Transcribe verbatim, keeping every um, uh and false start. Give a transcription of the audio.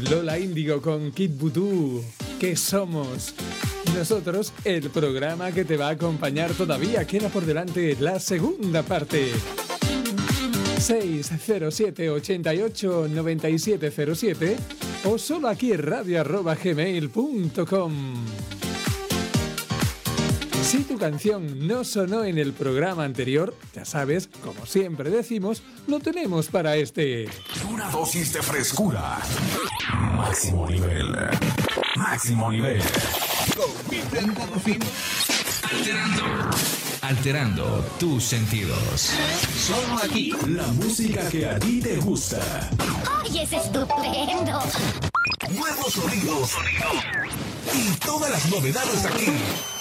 Lola Índigo con Kid Voodoo. ¿Qué somos? Nosotros, el programa que te va a acompañar todavía. Queda por delante la segunda parte. seis cero siete, ochenta y ocho, noventa y siete cero siete o solo aquí en radio arroba gmail punto com. Si tu canción no sonó en el programa anterior, ya sabes, como siempre decimos, lo tenemos para este. Una dosis de frescura. Máximo nivel. Máximo nivel. Alterando. Alterando tus sentidos. Solo aquí. La música que a ti te gusta. ¡Ay, es estupendo! Nuevos sonidos. Y todas las novedades aquí.